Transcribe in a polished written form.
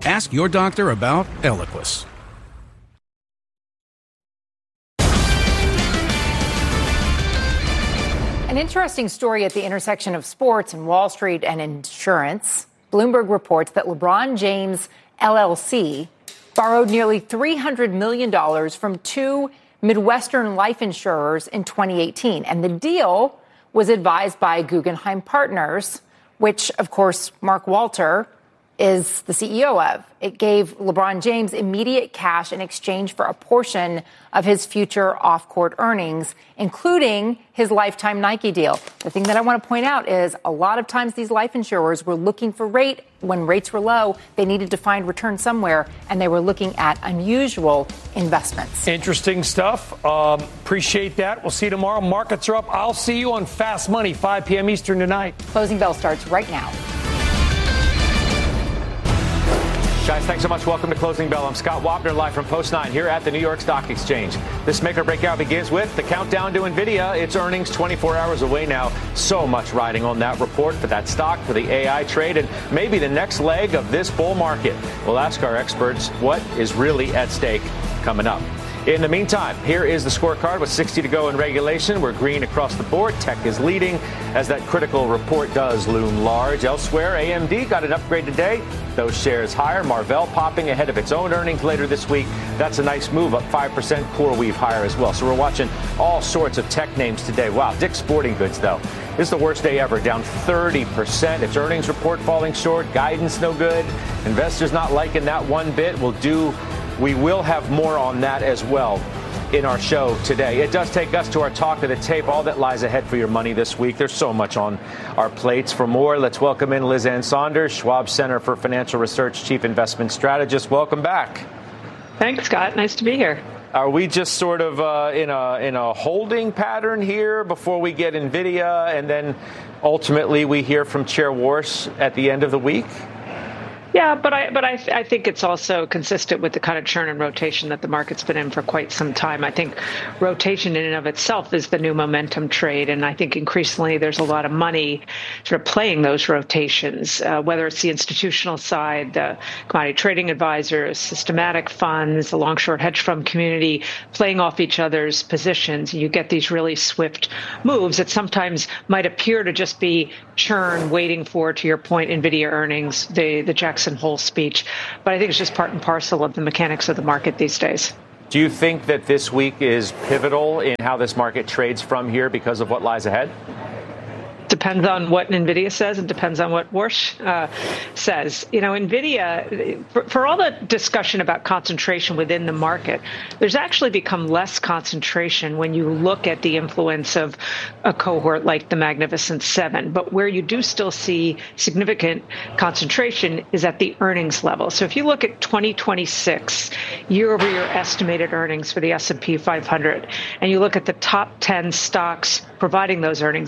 Ask your doctor about Eliquis. An interesting story at the intersection of sports and Wall Street and insurance. Bloomberg reports that LeBron James LLC borrowed nearly $300 million from two Midwestern life insurers in 2018. And the deal was advised by Guggenheim Partners, which, of course, Mark Walter is the CEO of. It gave LeBron James immediate cash in exchange for a portion of his future off-court earnings, including his lifetime Nike deal. The thing that I want to point out is a lot of times these life insurers were looking for rate. When rates were low, they needed to find return somewhere, and they were looking at unusual investments. Interesting stuff. Appreciate that. We'll see you tomorrow. Markets are up. I'll see you on Fast Money, 5 p.m. Eastern tonight. Closing bell starts right now. Guys, thanks so much. Welcome to Closing Bell. I'm Scott Wapner, live from Post 9 here at the New York Stock Exchange. This Make or Breakout begins with the countdown to NVIDIA. Its earnings 24 hours away now. So much riding on that report for that stock, for the AI trade, and maybe the next leg of this bull market. We'll ask our experts what is really at stake coming up. In the meantime, here is the scorecard with 60 to go in regulation. We're green across the board. Tech is leading as that critical report does loom large. Elsewhere, AMD got an upgrade today. Those shares higher. Marvell popping ahead of its own earnings later this week. That's a nice move, up 5%. CoreWeave higher as well. So we're watching all sorts of tech names today. Wow, Dick's Sporting Goods, though. This is the worst day ever, down 30%. Its earnings report falling short. Guidance no good. Investors not liking that one bit. We will have more on that as well in our show today. It does take us to our talk of the tape, all that lies ahead for your money this week. There's so much on our plates. For more, let's welcome in Liz Ann Saunders, Schwab Center for Financial Research Chief Investment Strategist. Welcome back. Thanks, Scott. Nice to be here. Are we just sort of in a holding pattern here before we get NVIDIA, and then ultimately we hear from Chair Warsh at the end of the week? Yeah, but I think it's also consistent with the kind of churn and rotation that the market's been in for quite some time. I think rotation in and of itself is the new momentum trade, and I think increasingly there's a lot of money sort of playing those rotations, whether it's the institutional side, the commodity trading advisors, systematic funds, the long-short hedge fund community playing off each other's positions. You get these really swift moves that sometimes might appear to just be churn waiting for, to your point, NVIDIA earnings, the Jackson Hole speech. But I think it's just part and parcel of the mechanics of the market these days. Do you think that this week is pivotal in how this market trades from here because of what lies ahead? Depends on what NVIDIA says and depends on what Warsh says. You know, NVIDIA, for all the discussion about concentration within the market, there's actually become less concentration when you look at the influence of a cohort like the Magnificent Seven. But where you do still see significant concentration is at the earnings level. So if you look at 2026 year-over-year estimated earnings for the S&P 500, and you look at the top 10 stocks providing those earnings,